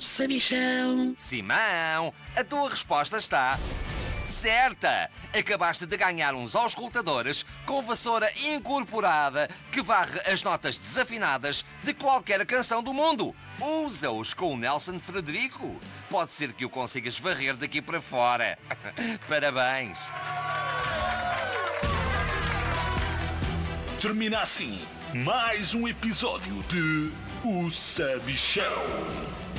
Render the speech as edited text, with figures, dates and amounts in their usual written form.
Sabichão. Simão, a tua resposta está certa. Acabaste de ganhar uns auscultadores com vassoura incorporada que varre as notas desafinadas de qualquer canção do mundo. Usa-os com o Nelson Frederico. Pode ser que o consigas varrer daqui para fora. Parabéns. Termina assim mais um episódio de O Sabichão.